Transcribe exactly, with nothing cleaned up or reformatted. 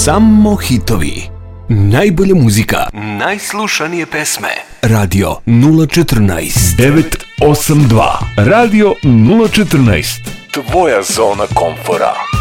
Samo hitovi. Najbolja muzika. Najslušanije pesme. Radio nula četrnaest. devet osam dva. Radio nula četrnaest. Tvoja zona komfora.